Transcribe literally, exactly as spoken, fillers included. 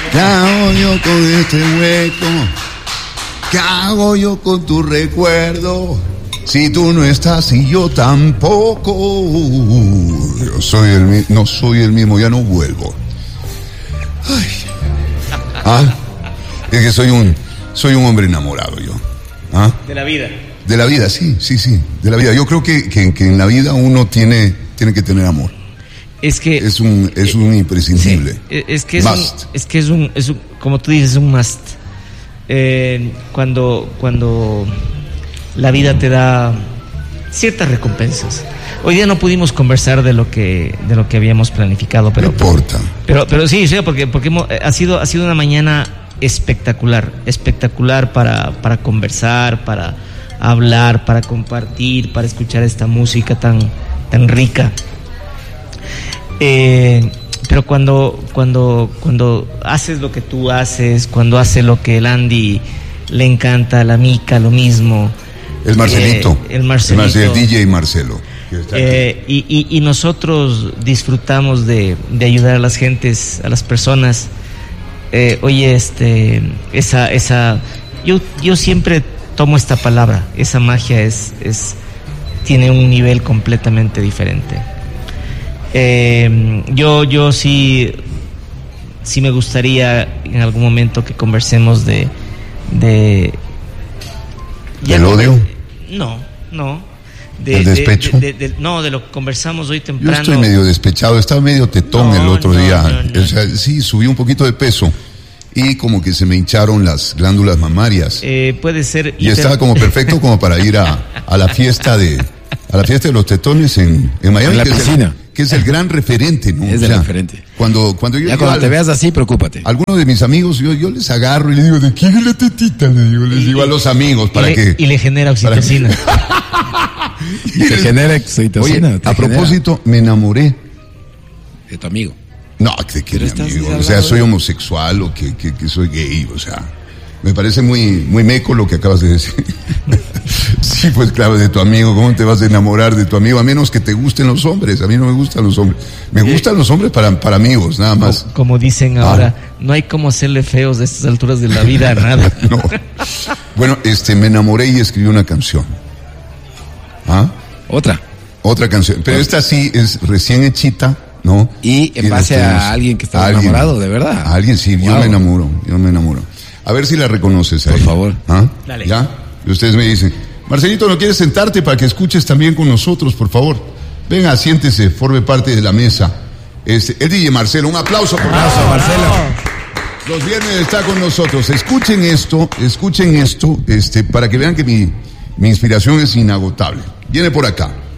¿Qué hago yo con este hueco? ¿Qué hago yo con tu recuerdo? Si tú no estás y yo tampoco. Yo soy el no soy el mismo, ya no vuelvo. Ay. Ah, es que soy un soy un hombre enamorado yo. ¿Ah? De la vida. De la vida, sí, sí, sí, de la vida. Yo creo que, que, que en la vida uno tiene tiene que tener amor. Es que es un es un imprescindible. Sí, es que es must. un, es que es un, es un, como tú dices, es un must. Eh, cuando cuando la vida te da ciertas recompensas. Hoy día no pudimos conversar de lo que de lo que habíamos planificado, pero no importa. Pero pero sí, sí, porque porque hemos, ha sido ha sido una mañana espectacular, espectacular para para conversar, para hablar, para compartir, para escuchar esta música tan tan rica. Eh, pero cuando cuando cuando haces lo que tú haces, cuando hace lo que el Andy le encanta, la Mica lo mismo, el Marcelito, eh, el Marcelito, el, Marcel, el D J Marcelo, eh, y, y, y nosotros disfrutamos de, de ayudar a las gentes, a las personas. Eh, oye, este, esa esa, yo yo siempre tomo esta palabra, esa magia es es tiene un nivel completamente diferente. Eh, yo yo sí sí me gustaría en algún momento que conversemos de de ¿Del odio? No, no. De, ¿El despecho? De, de, de, no, de lo que conversamos hoy temprano. Yo estoy medio despechado, estaba medio tetón no, el otro no, día. No, no. O sea, sí, subí un poquito de peso y como que se me hincharon las glándulas mamarias. Eh, puede ser. Y estaba como perfecto como para ir a, a la fiesta de a la fiesta de los tetones en, en Miami. En la que piscina. Es el, que es el gran referente, ¿no? Es o sea, el referente. Cuando, cuando yo ya cuando al, te veas así, preocúpate. Algunos de mis amigos, yo, yo les agarro y les digo, ¿de quién es la tetita? Les digo, les y, digo a los amigos para y que... Le, y le genera oxitocina. Y te genera oxitocina. Oye, te a genera. propósito, me enamoré. De tu amigo. No, de que mi amigo. O sea, soy homosexual o que, que, que soy gay, o sea... Me parece muy muy meco lo que acabas de decir. Sí, pues claro, de tu amigo. ¿Cómo te vas a enamorar de tu amigo? A menos que te gusten los hombres. A mí no me gustan los hombres. Me gustan los hombres para, para amigos, nada más. Como, como dicen ahora, ah. no hay como hacerle feos de estas alturas de la vida a nada. No. Bueno, este, me enamoré y escribí una canción. ¿Ah? Otra. Otra canción. Pero esta sí es recién hechita, ¿no? Y en base ustedes, a alguien que está enamorado, de verdad. A alguien, sí. Wow. Yo me enamoro. Yo me enamoro. A ver si la reconoces ahí. Por favor. ¿Ah? Dale. ¿Ya? Y ustedes me dicen, Marcelito, ¿no quieres sentarte para que escuches también con nosotros, por favor? Venga, siéntese, forme parte de la mesa. Este, el D J Marcelo, un aplauso por aplauso, Marcelo. Los viernes está con nosotros. Escuchen esto, escuchen esto, este, para que vean que mi, mi inspiración es inagotable. Viene por acá.